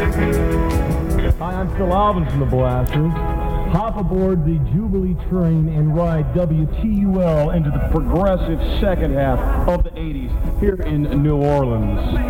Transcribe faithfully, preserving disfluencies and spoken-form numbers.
Hi, I'm Phil Alvin from the Blasters. Hop aboard the Jubilee train and ride W T U L into the progressive second half of the eighties here in New Orleans.